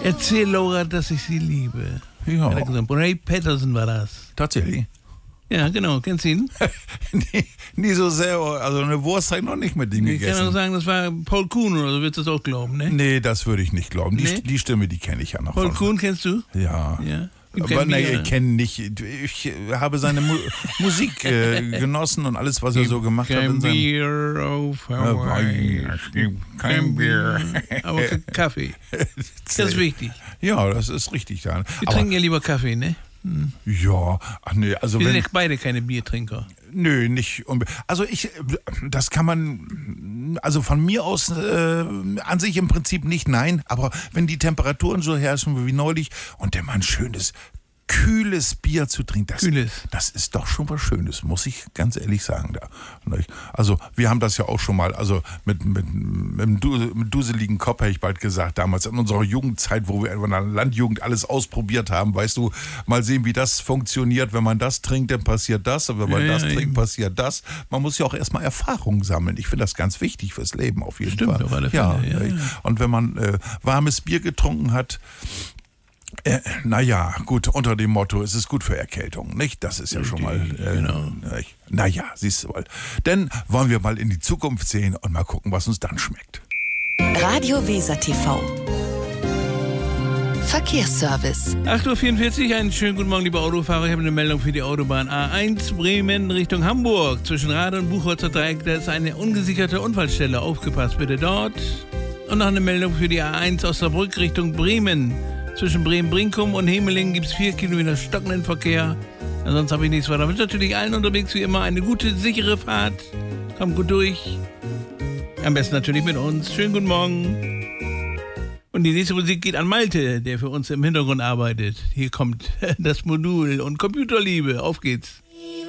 Erzähl Laura, dass ich sie liebe. Ja. Hat er gesagt. Ray Patterson war das. Tatsächlich. Ja, genau. Kennst du ihn? nie so sehr, also eine Wurst habe ich noch nicht mit ihm Ich kann gegessen. auch sagen, das war Paul Kuhn oder so, würdest du das auch glauben, ne? Nee, das würde ich nicht glauben. Nee? Die Stimme, die kenne ich ja noch. Paul von- Kuhn kennst du? Ja. Ja. Gibt Aber kein nee, Bier. ich kenne nicht. Ich habe seine Musik genossen und alles, was er so gemacht hat. Kein In seinem Bier auf Hawaii. Es gibt kein Bier. Aber Kaffee. Das ist wichtig. Ja, das ist richtig. Ja. Wir Aber, trinken ja lieber Kaffee, ne? ja, ach nee, also Wir sind wenn, ja beide keine Biertrinker. nö, nicht also das kann man, also von mir aus an sich im Prinzip nicht, nein, aber wenn die Temperaturen so herrschen wie neulich und der Mann schönes, kühles Bier zu trinken, Kühles. das ist doch schon was Schönes, muss ich ganz ehrlich sagen. Da. Also wir haben das ja auch schon mal, also mit duseligen Kopf, hätte ich bald gesagt, damals in unserer Jugendzeit, wo wir in der Landjugend alles ausprobiert haben, weißt du, mal sehen, wie das funktioniert. Wenn man das trinkt, dann passiert das, und wenn man das trinkt, passiert das. Man muss ja auch erstmal Erfahrung sammeln. Ich finde das ganz wichtig fürs Leben auf jeden Stimmt, Fall. auf alle Ja, Fälle, ja. Und wenn man warmes Bier getrunken hat, naja, gut, unter dem Motto, es ist gut für Erkältung, nicht? Das ist ja schon mal, genau. Naja, siehst du mal. Dann wollen wir mal in die Zukunft sehen und mal gucken, was uns dann schmeckt. Radio Weser TV. Verkehrsservice. 8:44 Uhr, einen schönen guten Morgen, liebe Autofahrer. Ich habe eine Meldung für die Autobahn A1 Bremen Richtung Hamburg. Zwischen Rade und Buchholzer Dreieck, da ist eine ungesicherte Unfallstelle. Aufgepasst bitte dort. Und noch eine Meldung für die A1 Osnabrück Richtung Bremen. Zwischen Bremen-Brinkum und Hemelingen gibt es 4 Kilometer stockenden Verkehr. Ansonsten habe ich nichts weiter. Ich wünsche natürlich allen unterwegs wie immer eine gute, sichere Fahrt. Kommt gut durch. Am besten natürlich mit uns. Schönen guten Morgen. Und die nächste Musik geht an Malte, der für uns im Hintergrund arbeitet. Hier kommt das Modul und Computerliebe. Auf geht's.